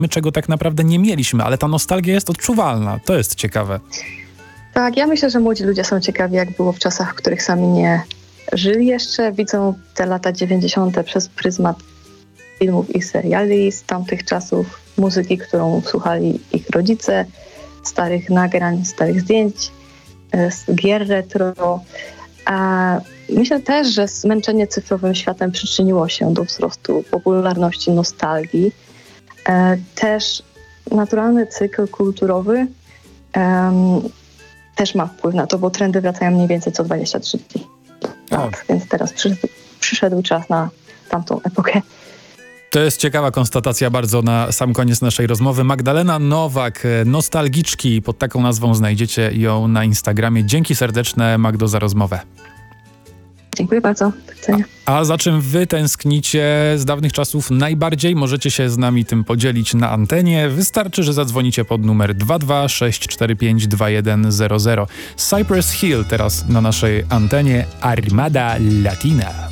czego tak naprawdę nie mieliśmy, ale ta nostalgia jest odczuwalna. To jest ciekawe. Tak, ja myślę, że młodzi ludzie są ciekawi, jak było w czasach, w których sami nie żyli jeszcze. Widzą te lata 90. przez pryzmat filmów i seriali z tamtych czasów, muzyki, którą słuchali ich rodzice, starych nagrań, starych zdjęć, gier retro. A myślę też, że zmęczenie cyfrowym światem przyczyniło się do wzrostu popularności nostalgii. Też naturalny cykl kulturowy też ma wpływ na to, bo trendy wracają mniej więcej co 23 dni. Tak, więc teraz przyszedł czas na tamtą epokę. To jest ciekawa konstatacja bardzo na sam koniec naszej rozmowy. Magdalena Nowak, Nostalgiczki, pod taką nazwą znajdziecie ją na Instagramie. Dzięki serdeczne, Magdo, za rozmowę. Dziękuję bardzo. Do widzenia. A za czym wy tęsknicie z dawnych czasów najbardziej? Możecie się z nami tym podzielić na antenie. Wystarczy, że zadzwonicie pod numer 226452100. Cypress Hill teraz na naszej antenie Armada Latina.